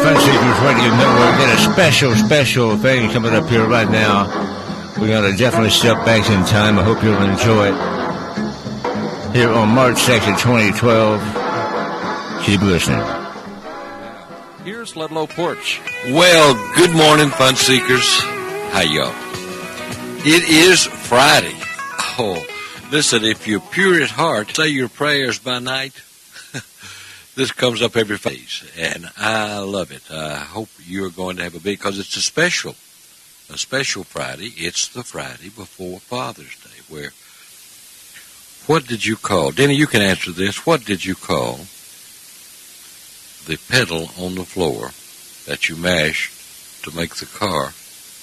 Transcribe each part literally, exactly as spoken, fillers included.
Fun Seekers Radio Network. Got a special, special thing coming up here right now. We're going to definitely step back in time. I hope you'll enjoy it. Here on March second, twenty twelve. Keep listening. Here's Ludlow Porch. Well, good morning, Fun Seekers. How y'all? It is Friday. Oh, listen, if you're pure at heart, say your prayers by night. This comes up every phase, and I love it. I hope you're going to have a big, because it's a special, a special Friday. It's the Friday before Father's Day, where, what did you call, Denny, you can answer this, what did you call the pedal on the floor that you mashed to make the car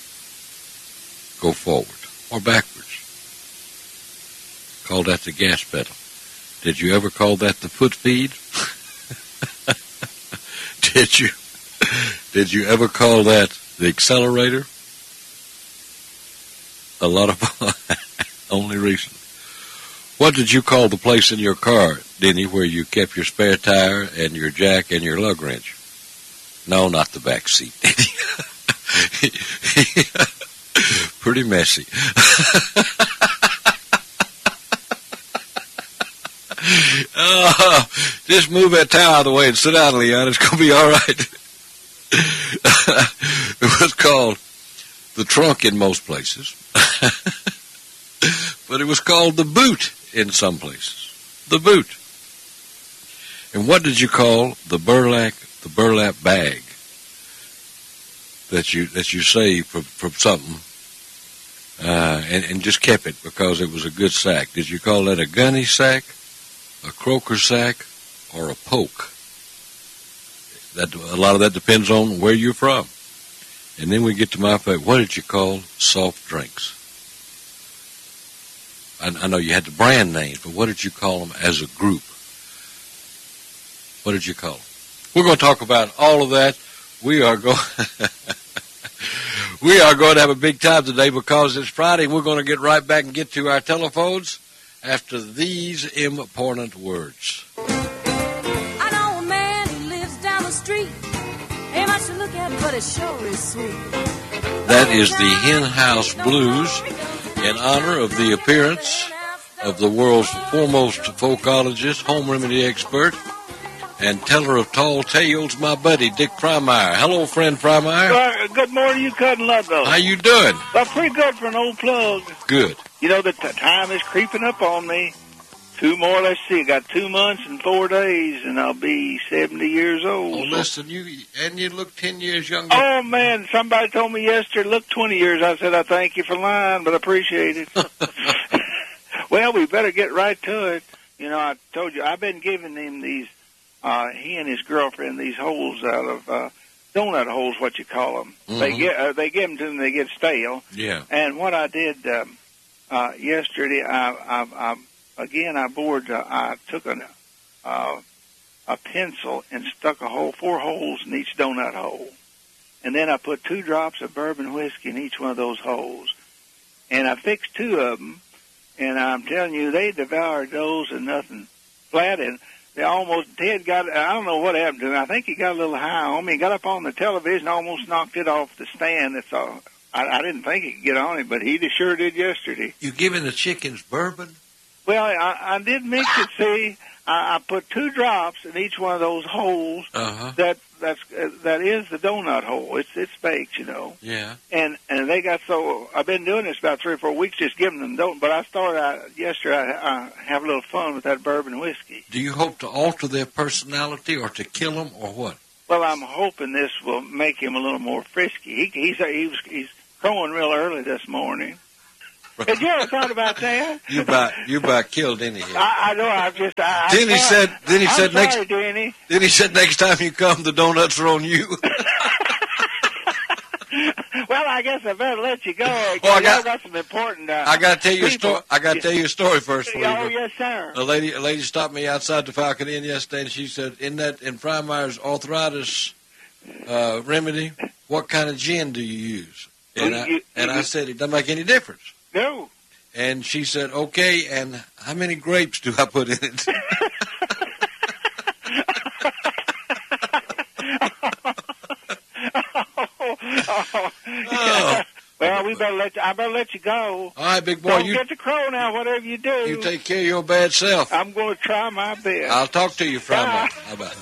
go forward or backwards? Call that the gas pedal. Did you ever call that the foot feed? Did you did you ever call that the accelerator? A lot of only recently. What did you call the place in your car, Denny, where you kept your spare tire and your jack and your lug wrench? No, not the back seat. Pretty messy. Oh, just move that towel out of the way and sit down, Leon. It's going to be all right. It was called the trunk in most places. But it was called the boot in some places. The boot. And what did you call the burlap, the burlap bag that you that you saved from, from something uh, and, and just kept it because it was a good sack? Did you call that a gunny sack, a croaker sack, or a poke? That a lot of that depends on where you're from. And then we get to my favorite. What did you call soft drinks? I, I know you had the brand names, but what did you call them as a group? What did you call them? We're going to talk about all of that. We are going. We are going to have a big time today because it's Friday. We're going to get right back and get to our telephones after these important words. I know a man who lives down the street. Ain't much to look at, but it sure is sweet. That is the Hen House Blues in honor of the appearance of the world's foremost folkologist, home remedy expert, and teller of tall tales, my buddy, Dick Frymire. Hello, friend Frymire. Uh, good morning, you cousin Ludlow. How you doing? Well, pretty good for an old plug. Good. You know, the t- time is creeping up on me. Two more, let's see, I got two months and four days, and I'll be seventy years old. Oh, listen, you and you look ten years younger. Oh, man, somebody told me yesterday, look, twenty years. I said, I thank you for lying, but I appreciate it. Well, we better get right to it. You know, I told you, I've been giving him these, uh, he and his girlfriend, these holes out of, uh, donut holes, what you call them. Mm-hmm. They get, uh, they give them to them, they get stale. Yeah. And what I did, um, uh, yesterday, I, I, I, again, I bored, uh, I took an, uh, a pencil and stuck a hole, four holes in each donut hole. And then I put two drops of bourbon whiskey in each one of those holes. And I fixed two of them. And I'm telling you, they devoured those and nothing flat. And they almost, Ted got, I don't know what happened to him. I think he got a little high on me. He got up on the television, almost knocked it off the stand. That's all. I, I didn't think he could get on it, but he sure did yesterday. You giving the chickens bourbon? Well, I, I did mix it, see. I, I put two drops in each one of those holes. Uh-huh. That that's uh, that is the donut hole. It's it's baked, you know. Yeah. And and they got so I've been doing this about three or four weeks, just giving them don't. But I started out yesterday. I, I have a little fun with that bourbon whiskey. Do you hope to alter their personality or to kill them or what? Well, I'm hoping this will make him a little more frisky. He, he's he was he's crowing real early this morning. Had you ever thought about that? You about you about killed Denny here. I, I know. I've just. I, Denny I, said. Denny I'm said sorry, next. Denny. Denny said next time you come, the donuts are on you. Well, I guess I better let you go. Oh, I got, got some important. Uh, I got to tell you a people. story. I got to tell you a story first. Oh, yes, sir. A lady, a lady stopped me outside the Falcon Inn yesterday, and she said, "In that, in Frymire's arthritis uh, remedy, what kind of gin do you use?" And well, I you, and you, I said, "It doesn't make any difference." No. And she said, "Okay, and how many grapes do I put in it?" oh, oh. Oh. Well, we better let you, I better let you go. All right, big boy. Don't you get the crow now, whatever you do. you take care of your bad self. I'm going to try my best. I'll talk to you Friday. Bye. How about it?